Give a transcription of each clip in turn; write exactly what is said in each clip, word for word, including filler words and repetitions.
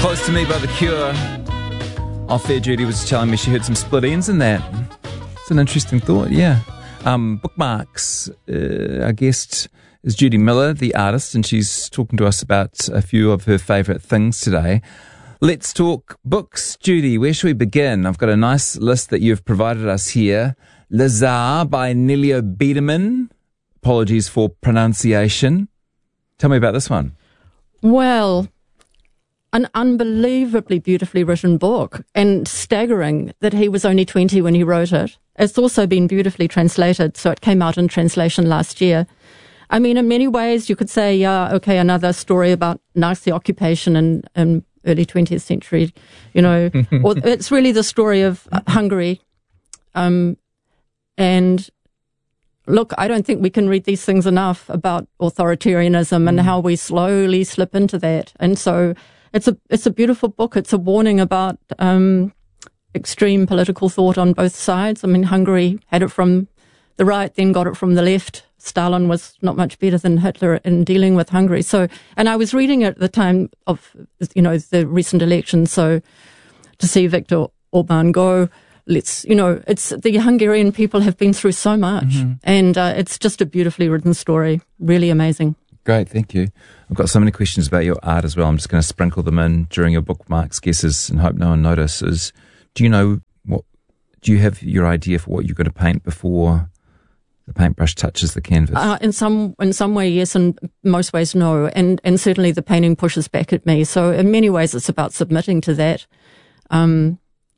Close to Me by The Cure. Off air, Judy was telling me she heard some split ends in that. It's an interesting thought, yeah. Um, bookmarks. Uh, our guest is Judy Miller, the artist, and she's talking to us about a few of her favourite things today. Let's talk books, Judy. Where should we begin? I've got a nice list that you've provided us here. Le Tsar by Nelio Biederman. Apologies for pronunciation. Tell me about this one. Well, an unbelievably beautifully written book, and staggering that he was only twenty when he wrote it. It's also been beautifully translated, so it came out in translation last year. I mean, in many ways, you could say, yeah, okay, another story about Nazi occupation in, in early twentieth century, you know. Or it's really the story of uh, Hungary. Um, and look, I don't think we can read these things enough about authoritarianism and how we slowly slip into that. And so It's a it's a beautiful book. It's a warning about um, extreme political thought on both sides. I mean, Hungary had it from the right, then got it from the left. Stalin was not much better than Hitler in dealing with Hungary. So, and I was reading it at the time of, you know, the recent election. So, to see Viktor Orban go, let's, you know, it's the Hungarian people have been through so much, mm-hmm. and uh, it's just a beautifully written story. Really amazing. Great, thank you. I've got so many questions about your art as well. I'm just going to sprinkle them in during your bookmarks guesses and hope no one notices. Do you know what, do you have your idea for what you're going to paint before the paintbrush touches the canvas? Uh, in some in some way, yes, and most ways, no. And, and certainly the painting pushes back at me. So in many ways, it's about submitting to that. Um,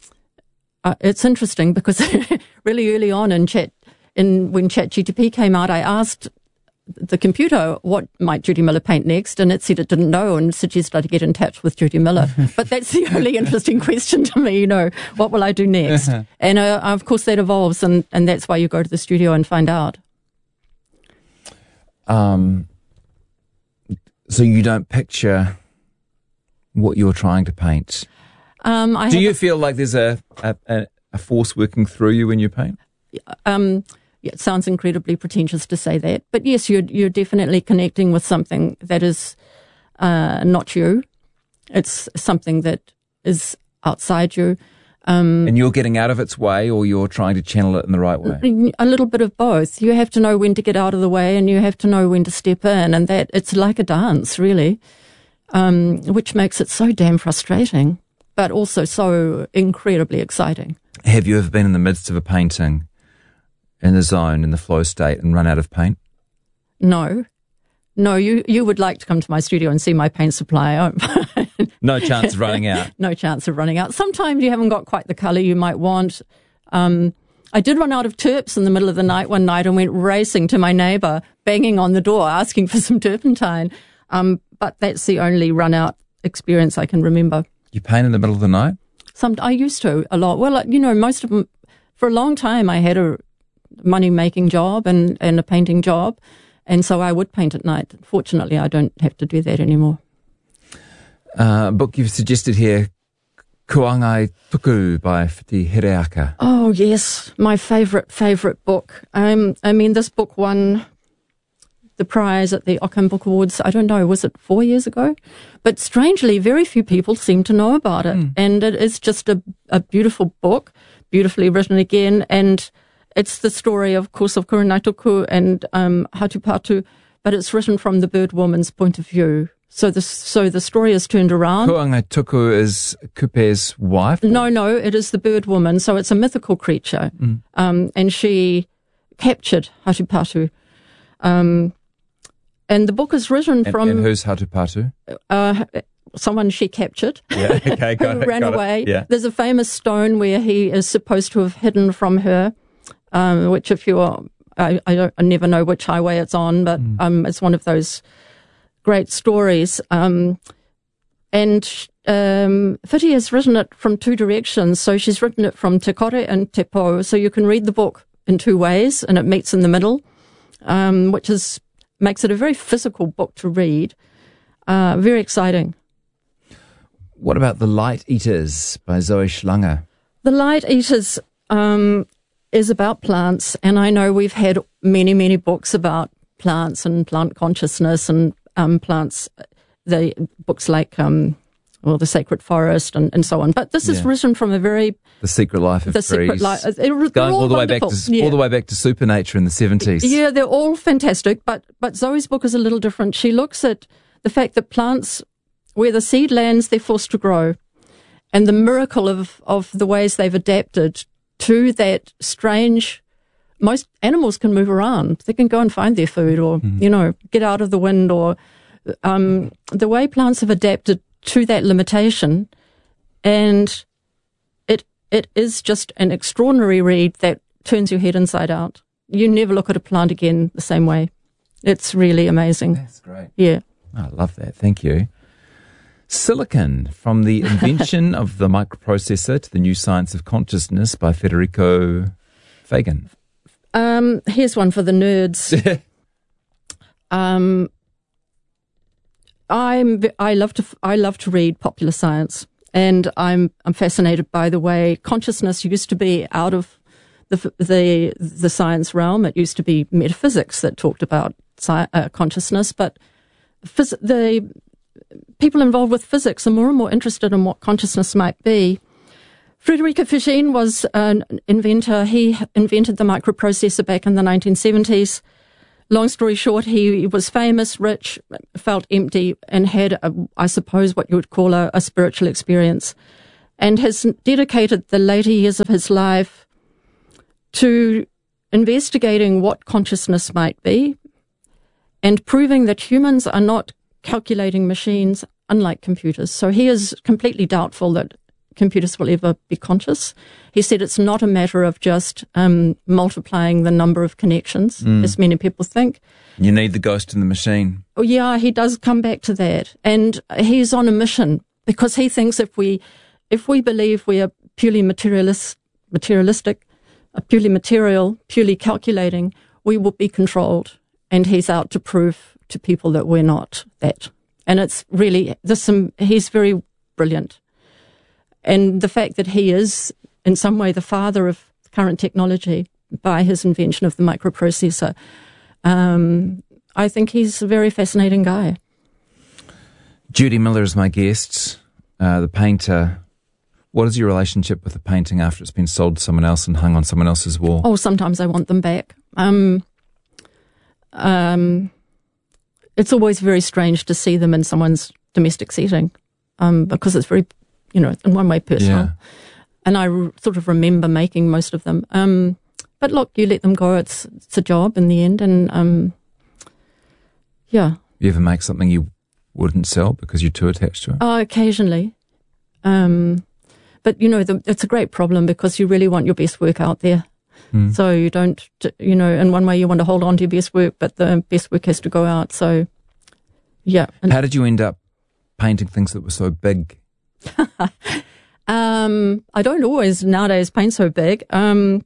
uh, it's interesting because really early on in chat, in when ChatGPT came out, I asked the computer, what might Judy Miller paint next? And it said it didn't know and suggested I get in touch with Judy Miller. But that's the only interesting question to me, you know, what will I do next? And uh, of course that evolves, and, and that's why you go to the studio and find out. Um, so you don't picture what you're trying to paint? Um, I do you feel like there's a, a, a force working through you when you paint? Um It sounds incredibly pretentious to say that, but yes, you're you're definitely connecting with something that is uh, not you. It's something that is outside you, um, and you're getting out of its way, or you're trying to channel it in the right way. A little bit of both. You have to know when to get out of the way, and you have to know when to step in, and that it's like a dance, really, um, which makes it so damn frustrating, but also so incredibly exciting. Have you ever been in the midst of a painting, in the zone, in the flow state, and run out of paint? No. No, you, you would like to come to my studio and see my paint supply. No chance of running out. No chance of running out. Sometimes you haven't got quite the colour you might want. Um, I did run out of turps in the middle of the night one night and went racing to my neighbour, banging on the door, asking for some turpentine. Um, but that's the only run-out experience I can remember. You paint in the middle of the night? Some, I used to a lot. Well, you know, most of them, for a long time I had a money-making job and, and a painting job, and so I would paint at night. Fortunately, I don't have to do that anymore. Uh, book you've suggested here, Kuangai Tuku by Whiti Hireaka. Oh, yes, my favourite, favourite book. Um, I mean, this book won the prize at the Ockham Book Awards, I don't know, was it four years ago? But strangely, very few people seem to know about it, mm. and it is just a, a beautiful book, beautifully written again, and it's the story, of course, of Kurangai Tuku and um, Hatupatu, but it's written from the bird woman's point of view. So the, so the story is turned around. Kuangai Tuku is Kupe's wife? No, no, it is the bird woman. So it's a mythical creature. Mm. Um, and she captured Hatupatu. Um, and the book is written and, from... And who's Hatupatu? Uh, someone she captured. Yeah, okay, got who it, ran got away. It, yeah. There's a famous stone where he is supposed to have hidden from her. Um, which if you're, I, I don't, I never know which highway it's on, but mm. um, it's one of those great stories. Um, and um, Whiti has written it from two directions. So she's written it from Te Kore and Te Po. So you can read the book in two ways, and it meets in the middle, um, which is makes it a very physical book to read. Uh, very exciting. What about The Light Eaters by Zoe Schlanger? The Light Eaters um, is about plants, and I know we've had many, many books about plants and plant consciousness and um, plants. The books like um, or The Sacred Forest, and, and so on. But this is Yeah. written from a very The Secret Life of the Trees. secret life. It, Going all, all the way back wonderful. to yeah. all the way back to Supernature in the seventies. Yeah, they're all fantastic. But but Zoe's book is a little different. She looks at the fact that plants, where the seed lands, they're forced to grow, and the miracle of of the ways they've adapted to that strange. Most animals can move around. They can go and find their food, or mm-hmm. you know, get out of the wind, or um, the way plants have adapted to that limitation, and it it is just an extraordinary read that turns your head inside out. You never look at a plant again the same way. It's really amazing. That's great. Yeah, I love that. Thank you. Silicon, from the invention of the microprocessor to the new science of consciousness, by Federico Fagan. Um, here's one for the nerds. um, I'm I love to I love to read popular science, and I'm I'm fascinated by the way consciousness used to be out of the the the science realm. It used to be metaphysics that talked about sci- uh, consciousness, but phys- the people involved with physics are more and more interested in what consciousness might be. Frederico Fagan was an inventor. He invented the microprocessor back in the nineteen seventies. Long story short, he was famous, rich, felt empty, and had, a, I suppose, what you would call a, a spiritual experience, and has dedicated the later years of his life to investigating what consciousness might be and proving that humans are not calculating machines, unlike computers. So he is completely doubtful that computers will ever be conscious. He said it's not a matter of just um, multiplying the number of connections, mm. as many people think. You need the ghost in the machine. Oh, yeah, he does come back to that. And he's on a mission because he thinks if we if we believe we are purely materialist, materialistic, uh, purely material, purely calculating, we will be controlled. And he's out to prove to people that we're not that. And it's really, there's some, he's very brilliant. And the fact that he is, in some way, the father of current technology by his invention of the microprocessor, um, I think he's a very fascinating guy. Judy Miller is my guest, uh, the painter. What is your relationship with the painting after it's been sold to someone else and hung on someone else's wall? Oh, sometimes I want them back. Um, um, it's always very strange to see them in someone's domestic setting, um, because it's very, you know, in one way personal. Yeah. And I r- sort of remember making most of them. Um, but look, you let them go. It's it's a job in the end. And, um, yeah. You ever make something you wouldn't sell because you're too attached to it? Oh, occasionally. Um, but, you know, the, it's a great problem because you really want your best work out there. Mm. So you don't, you know, in one way you want to hold on to your best work, but the best work has to go out. So, yeah. And how did you end up painting things that were so big? um, I don't always nowadays paint so big. Um,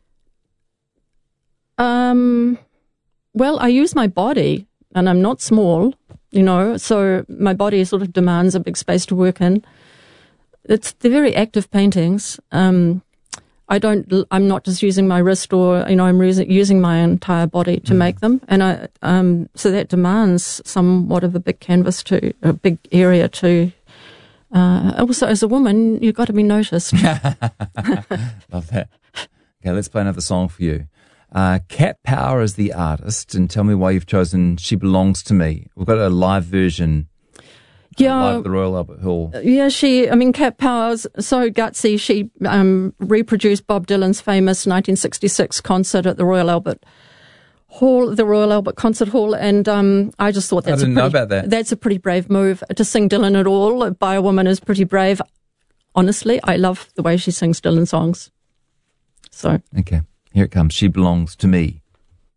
um, well, I use my body, and I'm not small, you know, so my body sort of demands a big space to work in. It's they're very active paintings. Um, I don't. I'm not just using my wrist, or you know, I'm using, using my entire body to mm. make them, and I. Um, so that demands somewhat of a big canvas to a big area to. Uh, also, as a woman, you've got to be noticed. Love that. Okay, let's play another song for you. Uh, Cat Power is the artist, and tell me why you've chosen She Belongs to Me. We've got a live version. Yeah, uh, live at the Royal Albert Hall. Yeah, she, I mean, Cat Power's so gutsy. She um, reproduced Bob Dylan's famous nineteen sixty-six concert at the Royal Albert Hall, the Royal Albert Concert Hall, and um, I just thought that's I didn't a pretty, know about that. That's a pretty brave move. To sing Dylan at all by a woman is pretty brave. Honestly, I love the way she sings Dylan songs. So okay, here it comes. She Belongs to Me.